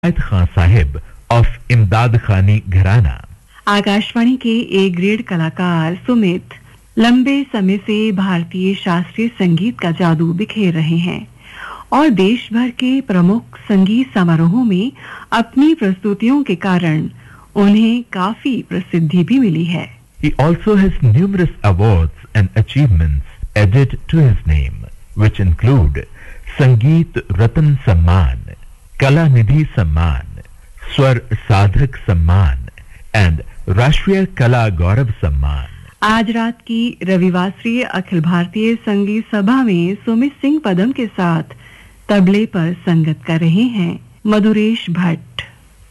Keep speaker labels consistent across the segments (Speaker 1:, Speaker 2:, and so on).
Speaker 1: Khan Sahib of इमदाद खानी घराना।
Speaker 2: आकाशवाणी के ए ग्रेड कलाकार सुमित लंबे समय से भारतीय शास्त्रीय संगीत का जादू बिखेर रहे हैं और देश भर के प्रमुख संगीत समारोहों में अपनी प्रस्तुतियों के कारण उन्हें काफी प्रसिद्धि भी मिली है।
Speaker 1: He also has numerous awards and achievements added to his name, which include संगीत रत्न सम्मान, कला निधि सम्मान, स्वर साधक सम्मान एंड राष्ट्रीय कला गौरव सम्मान।
Speaker 2: आज रात की रविवासरीय अखिल भारतीय संगीत सभा में सुमित सिंह पदम के साथ तबले पर संगत कर रहे हैं मधुरेश भट्ट।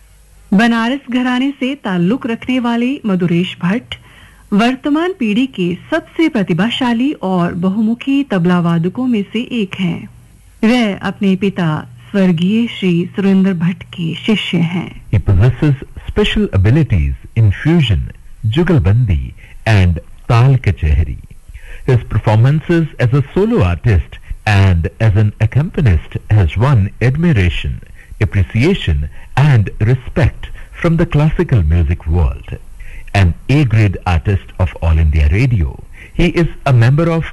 Speaker 2: बनारस घराने से ताल्लुक रखने वाले मधुरेश भट्ट वर्तमान पीढ़ी के सबसे प्रतिभाशाली और बहुमुखी तबला वादकों में से एक हैं। वह अपने पिता स्वर्गीय श्री सुरेंद्र भट्ट के शिष्य हैं।
Speaker 1: He possesses special abilities in fusion, jugalbandi and tal kachehri. His performances as a solo artist and as an accompanist has won admiration, appreciation and respect from the classical music world. An A-grade artist of All India Radio, he is a member of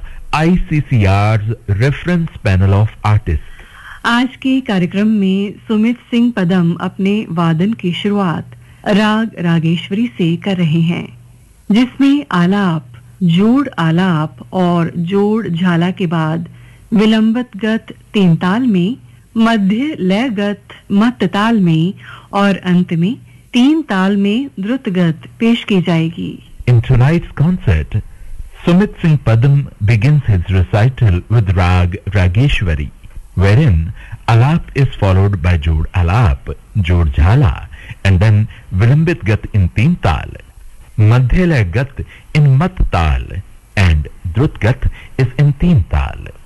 Speaker 1: ICCR's reference panel of artists.
Speaker 2: आज के कार्यक्रम में सुमित सिंह पदम अपने वादन की शुरुआत राग रागेश्वरी से कर रहे हैं, जिसमें आलाप, जोड़ आलाप और जोड़ झाला के बाद विलंबित गत तीन ताल में, मध्य लयगत मत्त ताल में और अंत में तीन ताल में द्रुतगत पेश की जाएगी।
Speaker 1: In tonight's concert, Sumit Singh Padam begins his recital with Rag Rageshwari, wherein Alap is followed by Jod Alap, Jod Jhala, and then Vilambit Gat in Teen Tal, Madhyalaya Gat in Mat Tal, and Drut Gat is in Teen Tal.